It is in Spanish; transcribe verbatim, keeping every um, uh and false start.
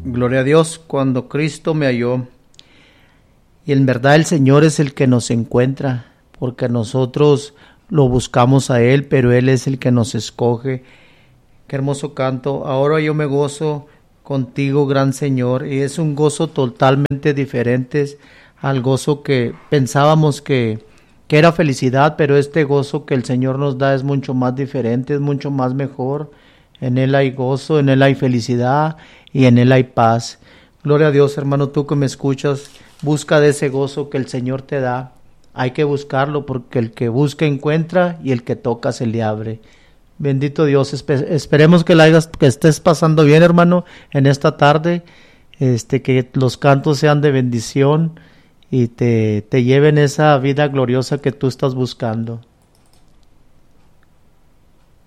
Gloria a Dios, cuando Cristo me halló. Y en verdad el Señor es el que nos encuentra, porque nosotros lo buscamos a Él, pero Él es el que nos escoge. Qué hermoso canto. Ahora yo me gozo contigo, gran Señor, y es un gozo totalmente diferente al gozo que pensábamos que, que era felicidad, pero este gozo que el Señor nos da es mucho más diferente, es mucho más mejor. En Él hay gozo, en Él hay felicidad y en Él hay paz. Gloria a Dios, hermano, tú que me escuchas, busca de ese gozo que el Señor te da. Hay que buscarlo porque el que busca encuentra y el que toca se le abre. Bendito Dios, espe- esperemos que, la hagas, que estés pasando bien, hermano, en esta tarde, este, que los cantos sean de bendición y te, te lleven esa vida gloriosa que tú estás buscando.